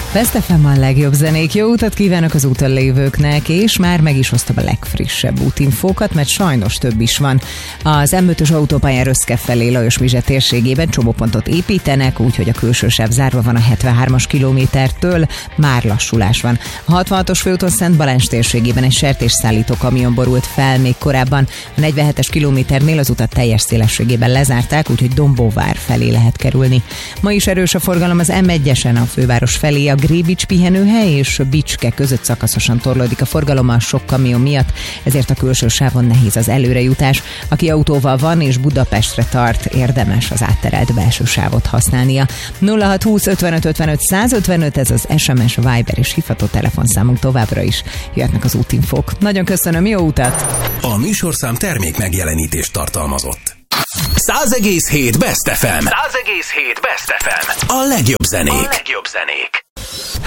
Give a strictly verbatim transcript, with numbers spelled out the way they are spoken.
Best ef em a legjobb zenék. Jó utat kívánok az úton lévőknek, és már meg is hoztam a legfrissebb útinfókat, mert sajnos több is van. Az em ötös autópályán Röszke felé Lajos-Mizse térségében csomópontot építenek, úgyhogy a külső sáv zárva van a hetvenhármas kilométertől, már lassulás van. A hatvanhatos főúton Szent Balázs térségében egy sertésszállító kamion borult fel még korábban. A negyvenhetes kilométernél az utat teljes szélességében lezárták, úgyhogy Dombóvár felé lehet kerülni. Ma is erős a forgalom az em egyesen a főváros felé, a Grébics pihenőhely és Bicske között szakaszosan torlódik a forgalom a sok kamion miatt, ezért a külső sávon nehéz az előrejutás. Aki autóval van és Budapestre tart, érdemes az átterelt belső sávot használnia. nulla hat húsz ötvenöt ötvenöt százötvenöt, ez az es em es, Viber és hívható telefonszámunk, továbbra is jöhetnek az útinfók. Nagyon köszönöm, jó utat! A műsorszám termék megjelenítést tartalmazott. száz egész hét Best ef em. száz egész hét Best ef em. A legjobb zenék. A legjobb zenék.